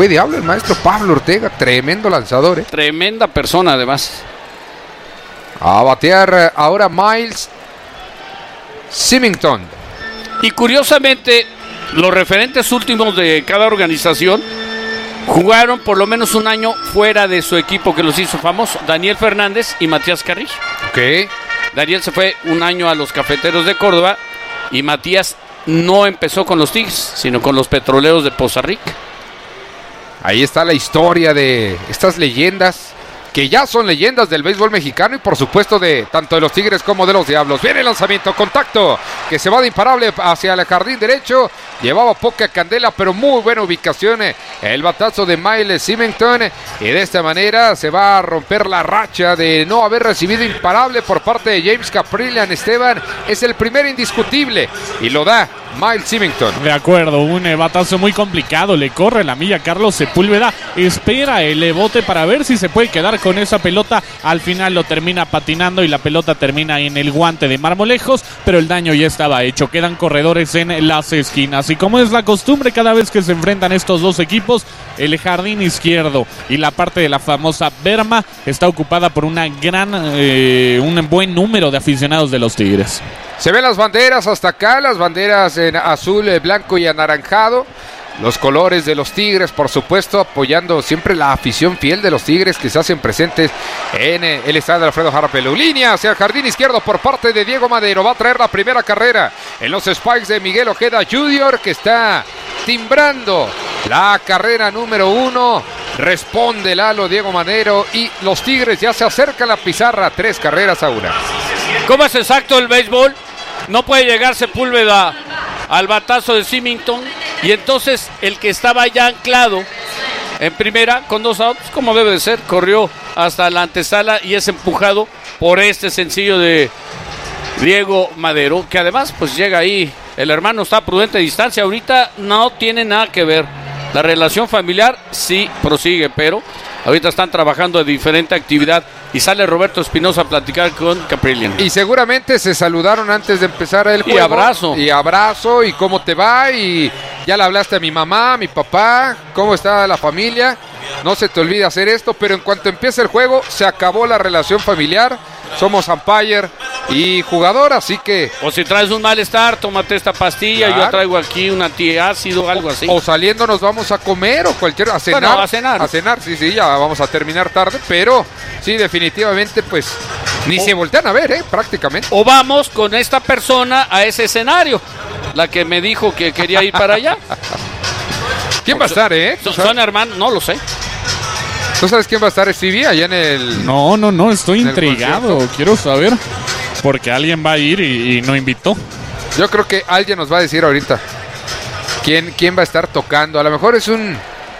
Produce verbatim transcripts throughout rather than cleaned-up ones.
fue diablo el maestro Pablo Ortega, tremendo lanzador, ¿eh? Tremenda persona además. A batear ahora Miles Symington. Y curiosamente, los referentes últimos de cada organización jugaron por lo menos un año fuera de su equipo que los hizo famosos. Daniel Fernández y Matías Carrillo. Ok. Daniel se fue un año a los Cafeteros de Córdoba y Matías no empezó con los Tigres, sino con los Petroleros de Poza Rica. Ahí está la historia de estas leyendas, que ya son leyendas del béisbol mexicano y por supuesto de tanto de los Tigres como de los Diablos. Viene el lanzamiento, contacto, que se va de imparable hacia el jardín derecho. Llevaba poca candela, pero muy buena ubicación. El batazo de Miles Symington. Y de esta manera se va a romper la racha de no haber recibido imparable por parte de James Kaprielian. Esteban, es el primer indiscutible y lo da Miles Symington. De acuerdo, un eh, batazo muy complicado. Le corre la milla Carlos Sepúlveda. Espera el bote para ver si se puede quedar con esa pelota. Al final lo termina patinando y la pelota termina en el guante de Marmolejos, pero el daño ya estaba hecho. Quedan corredores en las esquinas. Y como es la costumbre cada vez que se enfrentan estos dos equipos, el jardín izquierdo y la parte de la famosa berma está ocupada por una gran, eh, un buen número de aficionados de los Tigres. Se ven las banderas hasta acá, las banderas en azul, blanco y anaranjado. Los colores de los Tigres, por supuesto, apoyando siempre la afición fiel de los Tigres que se hacen presentes en el estadio de Alfredo Harapelú. Línea hacia el jardín izquierdo por parte de Diego Madero. Va a traer la primera carrera en los Spikes de Miguel Ojeda junior, que está timbrando la carrera número uno. Responde Lalo Diego Madero y los Tigres ya se acercan a la pizarra. Tres carreras a una. ¿Cómo es exacto el béisbol? No puede llegar Sepúlveda al batazo de Symington y entonces el que estaba ya anclado en primera con dos outs, como debe de ser, corrió hasta la antesala y es empujado por este sencillo de Diego Madero, que además pues llega ahí, el hermano está a prudente distancia, ahorita no tiene nada que ver, la relación familiar sí prosigue, pero ahorita están trabajando de diferente actividad y sale Roberto Espinosa a platicar con Kaprielian. Y seguramente se saludaron antes de empezar el juego. Y abrazo. Y abrazo, y cómo te va, y ya le hablaste a mi mamá, a mi papá, cómo está la familia. No se te olvide hacer esto, pero en cuanto empiece el juego, se acabó la relación familiar. Somos umpire y jugador, así que... O si traes un malestar, tómate esta pastilla, claro. Yo traigo aquí un antiácido, algo así. O saliendo nos vamos a comer o cualquier... A cenar. Bueno, a cenar. A cenar, sí, sí, ya vamos a terminar tarde, pero sí, definitivamente, pues, ni o, se voltean a ver, ¿eh? Prácticamente. O vamos con esta persona a ese escenario, la que me dijo que quería ir para allá. ¿Quién va a estar, eh? Son, son hermanos, no lo sé. ¿Tú sabes quién va a estar, Stevie, allá en el... No, no, no, estoy intrigado, quiero saber, porque alguien va a ir y, y no invitó. Yo creo que alguien nos va a decir ahorita quién, quién va a estar tocando. A lo mejor es un,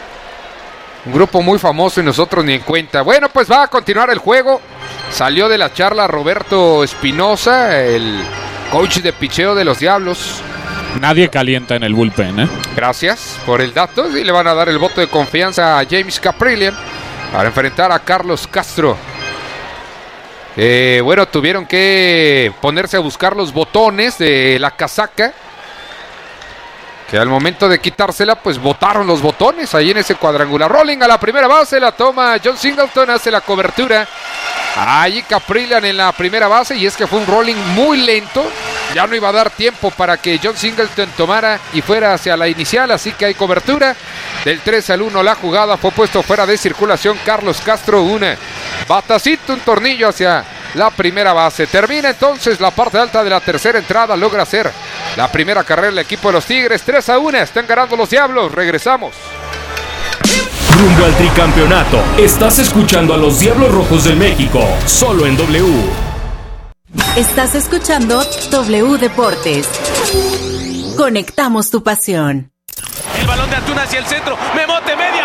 un grupo muy famoso y nosotros ni en cuenta. Bueno, pues va a continuar el juego. Salió de la charla Roberto Espinosa, el coach de picheo de los Diablos. Nadie calienta en el bullpen, ¿eh? Gracias por el dato. Y le van a dar el voto de confianza a James Kaprielian para enfrentar a Carlos Castro. Eh, bueno, tuvieron que ponerse a buscar los botones de la casaca, que al momento de quitársela, pues botaron los botones ahí en ese cuadrangular. Rolling a la primera base, la toma John Singleton, hace la cobertura. Allí Kaprielian en la primera base, y es que fue un rolling muy lento. Ya no iba a dar tiempo para que John Singleton tomara y fuera hacia la inicial, así que hay cobertura. Del tres al uno la jugada, fue puesto fuera de circulación Carlos Castro, un batacito, un tornillo hacia la primera base. Termina entonces la parte alta de la tercera entrada, logra hacer la primera carrera el equipo de los Tigres. tres a uno, están ganando los Diablos, regresamos. Rumbo al tricampeonato, estás escuchando a los Diablos Rojos del México, solo en W. Estás escuchando W Deportes. Conectamos tu pasión. El balón de Antuna hacia el centro, Memote media